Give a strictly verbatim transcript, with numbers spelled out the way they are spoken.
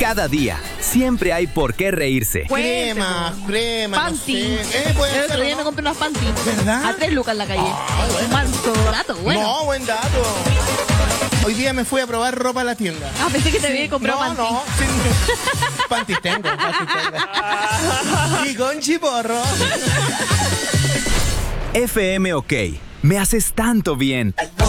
Cada día, siempre hay por qué reírse. Crema, crema, Panty. no sé. Eh, puede El ser, otro día ¿no? me compré unas panty. ¿Verdad? A tres lucas en la calle. Un manso dato, bueno. No, buen dato. Hoy día me fui a probar ropa a la tienda. Ah, pensé que te había comprado No, panty. no. Sí. Panties tengo, panties tengo. Y con chiporro. F M OK. Me haces tanto bien.